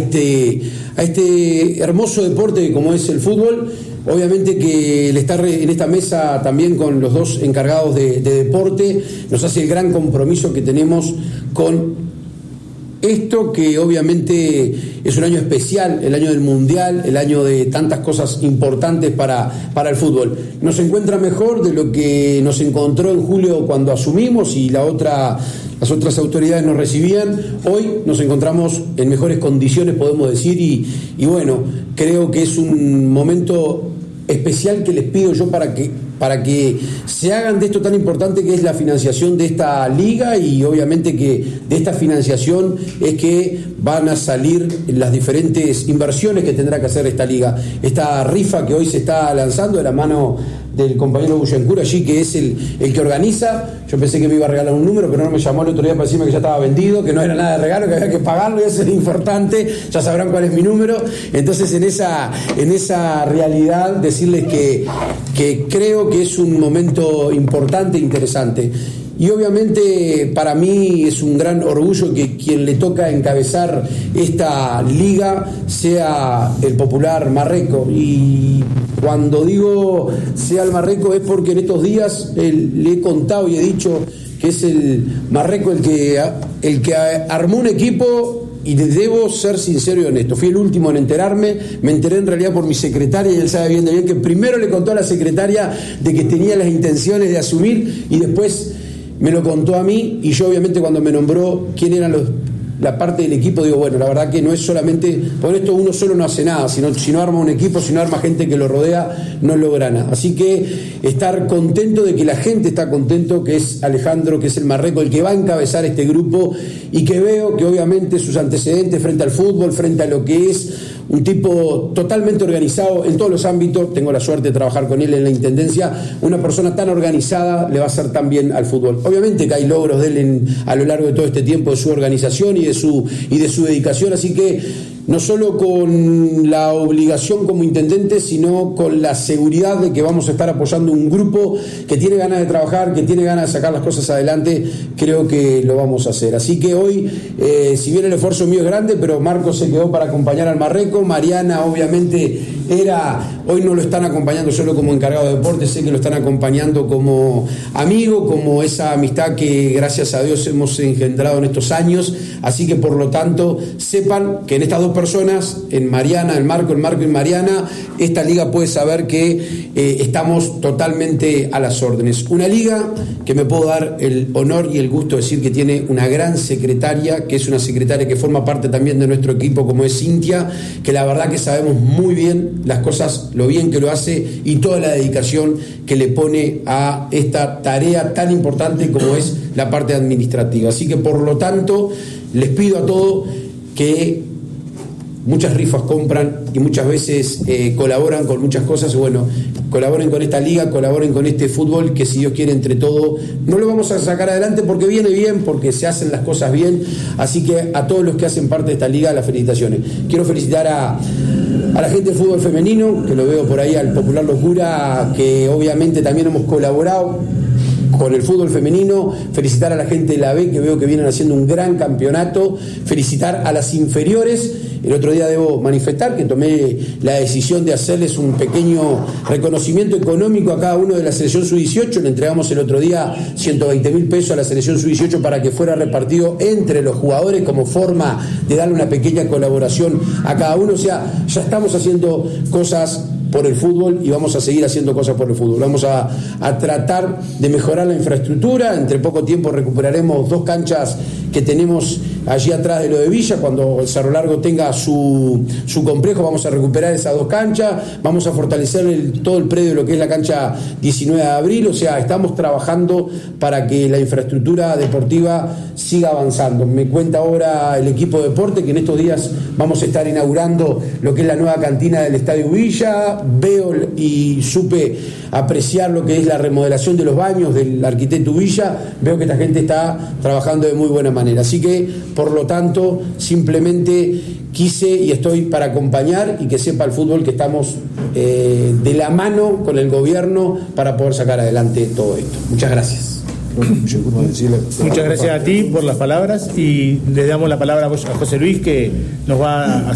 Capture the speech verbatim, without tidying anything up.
este, a este hermoso deporte como es el fútbol. Obviamente que el estar en esta mesa también con los dos encargados de, de deporte nos hace el gran compromiso que tenemos con esto, que obviamente es un año especial, el año del Mundial, el año de tantas cosas importantes para, para el fútbol. Nos encuentra mejor de lo que nos encontró en julio cuando asumimos y la otra, las otras autoridades nos recibían. Hoy nos encontramos en mejores condiciones, podemos decir, y, y bueno, creo que es un momento especial que les pido yo para que para que se hagan de esto tan importante que es la financiación de esta liga, y obviamente que de esta financiación es que van a salir las diferentes inversiones que tendrá que hacer esta liga. Esta rifa que hoy se está lanzando de la mano del compañero Buyencur allí, que es el, el que organiza. Yo pensé que me iba a regalar un número, pero no me llamó el otro día para decirme que ya estaba vendido, que no era nada de regalo, que había que pagarlo, y eso es importante, ya sabrán cuál es mi número. Entonces en esa, en esa realidad decirles que, que creo que es un momento importante e interesante. Y obviamente para mí es un gran orgullo que quien le toca encabezar esta liga sea el popular Marreco. Y cuando digo sea el Marreco es porque en estos días el, le he contado y he dicho que es el Marreco el que, el que armó un equipo. Y debo ser sincero y honesto, fui el último en enterarme, me enteré en realidad por mi secretaria, y él sabe bien de bien que primero le contó a la secretaria de que tenía las intenciones de asumir, y después me lo contó a mí, y yo obviamente cuando me nombró quién eran los, la parte del equipo, digo, bueno, la verdad que no es solamente, por esto uno solo no hace nada, sino, si no arma un equipo, si no arma gente que lo rodea, no logra nada. Así que estar contento de que la gente está contento, que es Alejandro, que es el Marreco, el que va a encabezar este grupo, y que veo que obviamente sus antecedentes frente al fútbol, frente a lo que es un tipo totalmente organizado en todos los ámbitos, tengo la suerte de trabajar con él en la intendencia, una persona tan organizada le va a hacer tan bien al fútbol. Obviamente que hay logros de él en, a lo largo de todo este tiempo de su organización y de su, y de su dedicación, así que no solo con la obligación como intendente, sino con la seguridad de que vamos a estar apoyando un grupo que tiene ganas de trabajar, que tiene ganas de sacar las cosas adelante, creo que lo vamos a hacer. Así que hoy, eh, si bien el esfuerzo mío es grande, pero Marcos se quedó para acompañar al Marreco, Mariana obviamente era, hoy no lo están acompañando solo como encargado de deportes, sé que lo están acompañando como amigo, como esa amistad que gracias a Dios hemos engendrado en estos años, así que por lo tanto sepan que en estas dos personas, en Mariana, el Marco, el Marco y Mariana, esta liga puede saber que eh, estamos totalmente a las órdenes. Una liga que me puedo dar el honor y el gusto de decir que tiene una gran secretaria, que es una secretaria que forma parte también de nuestro equipo, como es Cintia, que la verdad que sabemos muy bien las cosas, lo bien que lo hace y toda la dedicación que le pone a esta tarea tan importante como es la parte administrativa. Así que por lo tanto les pido a todos que muchas rifas compran y muchas veces eh, colaboran con muchas cosas. Bueno, colaboren con esta liga, colaboren con este fútbol, que si Dios quiere entre todo no lo vamos a sacar adelante, porque viene bien, porque se hacen las cosas bien. Así que a todos los que hacen parte de esta liga, las felicitaciones. Quiero felicitar a, a la gente del fútbol femenino, que lo veo por ahí, al Popular Locura, que obviamente también hemos colaborado con el fútbol femenino, felicitar a la gente de la B, que veo que vienen haciendo un gran campeonato, felicitar a las inferiores. El otro día debo manifestar que tomé la decisión de hacerles un pequeño reconocimiento económico a cada uno de la selección sub dieciocho. Le entregamos el otro día ciento veinte mil pesos a la selección sub dieciocho para que fuera repartido entre los jugadores como forma de darle una pequeña colaboración a cada uno. O sea, ya estamos haciendo cosas por el fútbol y vamos a seguir haciendo cosas por el fútbol. Vamos a, a tratar de mejorar la infraestructura. Entre poco tiempo recuperaremos dos canchas que tenemos allí atrás de lo de Villa. Cuando el Cerro Largo tenga su, su complejo, vamos a recuperar esas dos canchas, vamos a fortalecer el, todo el predio de lo que es la cancha diecinueve de abril. O sea, estamos trabajando para que la infraestructura deportiva siga avanzando. Me cuenta ahora el equipo de deporte que en estos días vamos a estar inaugurando lo que es la nueva cantina del Estadio Villa. Veo y supe apreciar lo que es la remodelación de los baños del arquitecto Villa. Veo que esta gente está trabajando de muy buena manera. Así que, por lo tanto, simplemente quise y estoy para acompañar y que sepa el fútbol que estamos eh, de la mano con el gobierno para poder sacar adelante todo esto. Muchas gracias. Muchas gracias a ti por las palabras y le damos la palabra a José Luis, que nos va a